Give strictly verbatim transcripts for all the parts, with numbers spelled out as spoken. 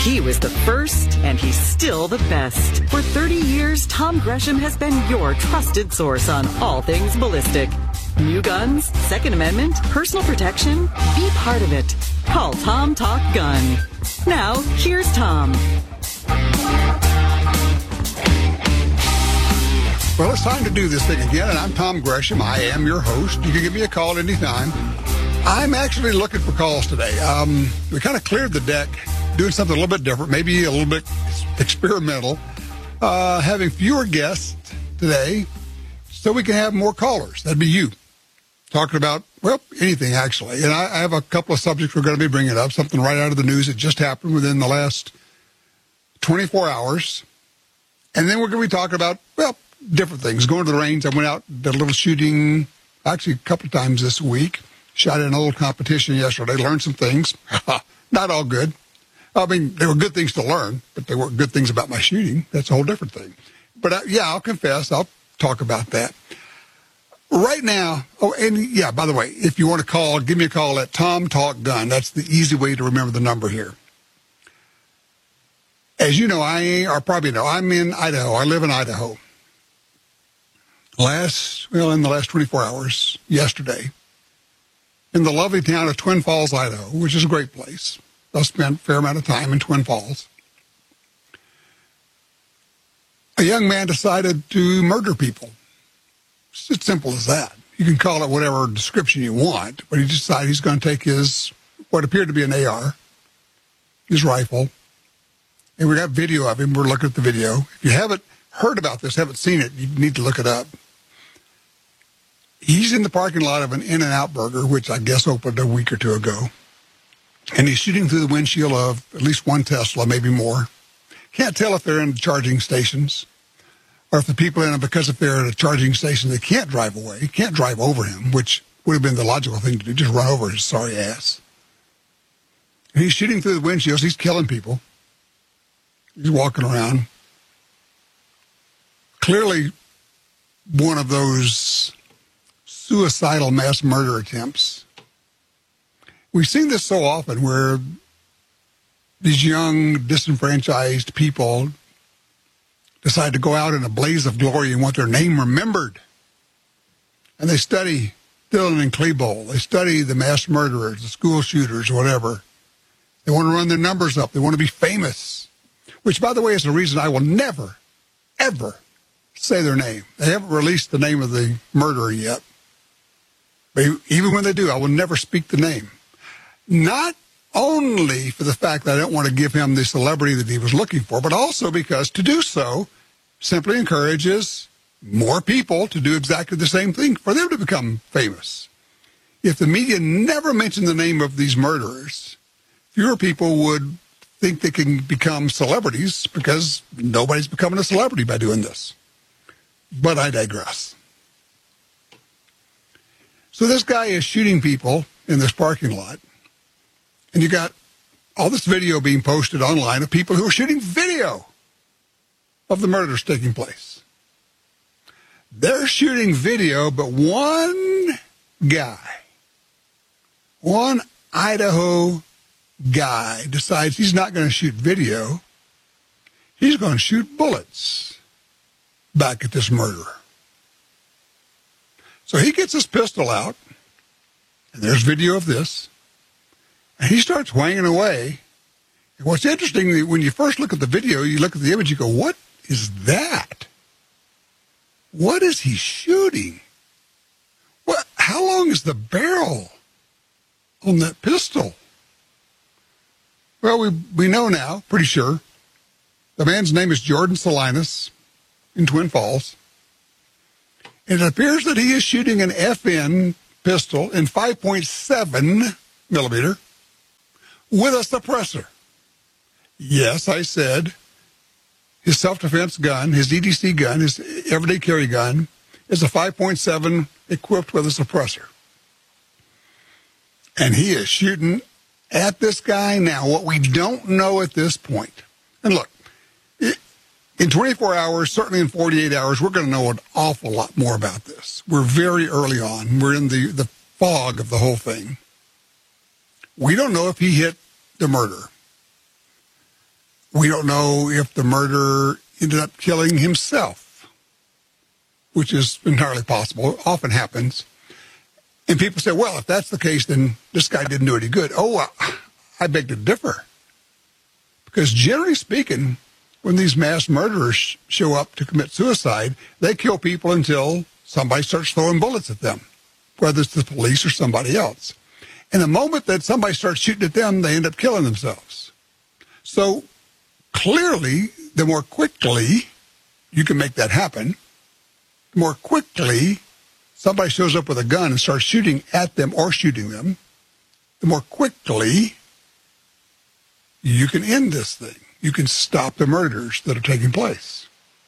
He was the first, and he's still the best. For thirty years, Tom Gresham has been your trusted source on all things ballistic. New guns, Second Amendment, personal protection. Be part of it. Call Tom Talk Gun. Now, here's Tom. Well, it's time to do this thing again, and I'm Tom Gresham. I am your host. You can give me a call anytime. I'm actually looking for calls today. Um, we kind of cleared the deck, doing something a little bit different, maybe a little bit experimental, uh, having fewer guests today so we can have more callers. That'd be you. Talking about, well, anything, actually. And I, I have a couple of subjects we're going to be bringing up, something right out of the news that just happened within the last twenty-four hours. And then we're going to be talking about, well, different things. Going to the range. I went out, did a little shooting, actually a couple of times this week. Shot in an old competition yesterday. Learned some things. Not all good. I mean, they were good things to learn, but they weren't good things about my shooting. That's a whole different thing. But, uh, yeah, I'll confess. I'll talk about that. Right now, oh, and, yeah, by the way, if you want to call, give me a call at Tom Talk Gun. That's the easy way to remember the number here. As you know, I, or probably know, I'm in Idaho. I live in Idaho. Last, well, in the last twenty-four hours, yesterday, in the lovely town of Twin Falls, Idaho, which is a great place. I spent a fair amount of time in Twin Falls. A young man decided to murder people. It's as simple as that. You can call it whatever description you want, but he decided he's going to take his, what appeared to be an A R, his rifle, and we got video of him. We're looking at the video. If you haven't heard about this, haven't seen it, you need to look it up. He's in the parking lot of an In-N-Out Burger, which I guess opened a week or two ago. And he's shooting through the windshield of at least one Tesla, maybe more. Can't tell if they're in charging stations or if the people in it, because if they're at a charging station, they can't drive away, can't drive over him, which would have been the logical thing to do, just run over his sorry ass. And he's shooting through the windshields. He's killing people. He's walking around. Clearly one of those suicidal mass murder attempts. We've seen this so often where these young, disenfranchised people decide to go out in a blaze of glory and want their name remembered. And they study Dillon and Klebold. They study the mass murderers, the school shooters, whatever. They want to run their numbers up. They want to be famous, which, by the way, is the reason I will never, ever say their name. They haven't released the name of the murderer yet. But even when they do, I will never speak the name. Not only for the fact that I don't want to give him the celebrity that he was looking for, but also because to do so simply encourages more people to do exactly the same thing, for them to become famous. If the media never mentioned the name of these murderers, fewer people would think they can become celebrities because nobody's becoming a celebrity by doing this. But I digress. So this guy is shooting people in this parking lot, and you got all this video being posted online of people who are shooting video of the murders taking place. They're shooting video, but one guy, one Idaho guy decides he's not going to shoot video. He's going to shoot bullets back at this murderer. So he gets his pistol out, and there's video of this, and he starts whanging away. And what's interesting, when you first look at the video, you look at the image, you go, what is that? What is he shooting? What? How long is the barrel on that pistol? Well, we we know now, pretty sure. The man's name is Jordan Salinas in Twin Falls. It appears that he is shooting an F N pistol in five point seven millimeter with a suppressor. Yes, I said his self-defense gun, his E D C gun, his everyday carry gun, is a five point seven equipped with a suppressor. And he is shooting at this guy now. What we don't know at this point, and look, in twenty-four hours, certainly in forty-eight hours, we're going to know an awful lot more about this. We're very early on. We're in the, the fog of the whole thing. We don't know if he hit the murderer. We don't know if the murderer ended up killing himself, which is entirely possible. It often happens. And people say, well, if that's the case, then this guy didn't do any good. Oh, I beg to differ. Because generally speaking, when these mass murderers show up to commit suicide, they kill people until somebody starts throwing bullets at them, whether it's the police or somebody else. And the moment that somebody starts shooting at them, they end up killing themselves. So clearly, the more quickly you can make that happen, the more quickly somebody shows up with a gun and starts shooting at them or shooting them, the more quickly you can end this thing. You can stop the murders that are taking place.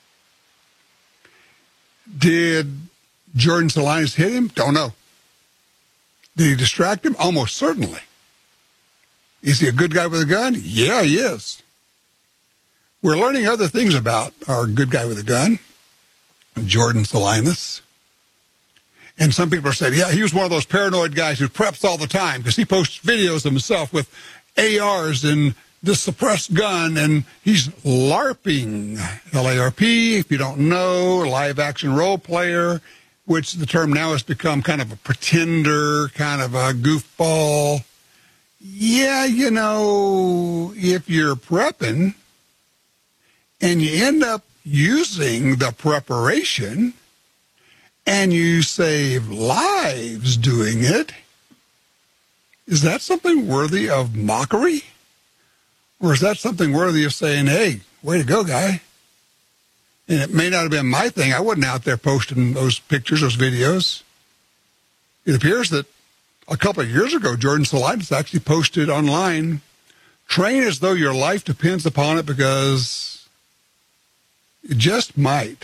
Did Jordan Salinas hit him? Don't know. Did he distract him? Almost certainly. Is he a good guy with a gun? Yeah, he is. We're learning other things about our good guy with a gun, Jordan Salinas. And some people are saying, yeah, he was one of those paranoid guys who preps all the time because he posts videos of himself with A Rs and this suppressed gun, and he's LARPing, L A R P, if you don't know, live action role player, which the term now has become kind of a pretender, kind of a goofball. Yeah, you know, if you're prepping and you end up using the preparation and you save lives doing it, is that something worthy of mockery? Or is that something worthy of saying, hey, way to go, guy? And it may not have been my thing. I wasn't out there posting those pictures, those videos. It appears that a couple of years ago, Jordan Salinas actually posted online, train as though your life depends upon it because it just might.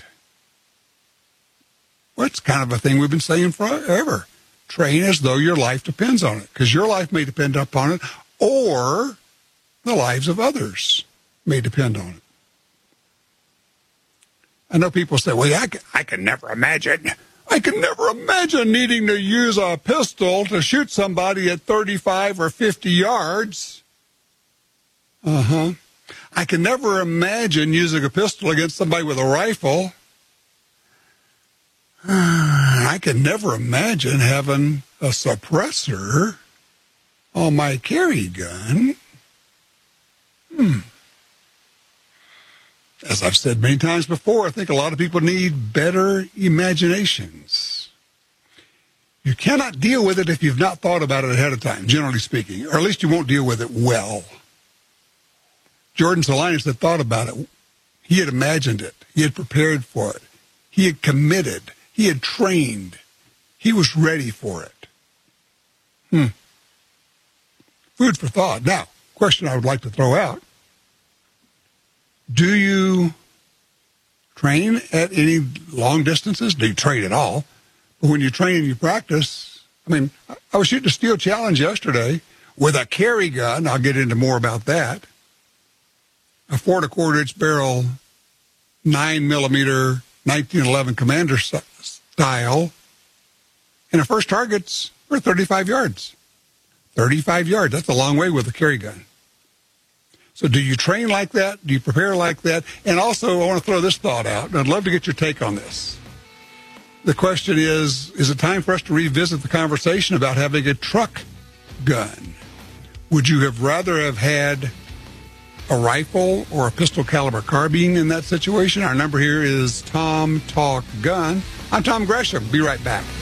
Well, it's kind of a thing we've been saying forever. Train as though your life depends on it because your life may depend upon it, or the lives of others may depend on it. I know people say, well, yeah, I, can, I can never imagine. I can never imagine needing to use a pistol to shoot somebody at thirty-five or fifty yards. Uh-huh. I can never imagine using a pistol against somebody with a rifle. I can never imagine having a suppressor on my carry gun. Hmm. As I've said many times before, I think a lot of people need better imaginations. You cannot deal with it if you've not thought about it ahead of time, generally speaking, or at least you won't deal with it well. Jordan Salinas had thought about it. He had imagined it. He had prepared for it. He had committed. He had trained. He was ready for it. Hmm. Food for thought. Now, question I would like to throw out. Do you train at any long distances? Do you train at all? But when you train and you practice, I mean, I was shooting a steel challenge yesterday with a carry gun. I'll get into more about that. A four and a quarter inch barrel, nine millimeter, nineteen eleven Commander style. And the first targets were thirty-five yards. thirty-five yards. That's a long way with a carry gun. So do you train like that? Do you prepare like that? And also, I want to throw this thought out, and I'd love to get your take on this. The question is, is it time for us to revisit the conversation about having a truck gun? Would you have rather have had a rifle or a pistol caliber carbine in that situation? Our number here is Tom Talk Gun. I'm Tom Gresham. Be right back.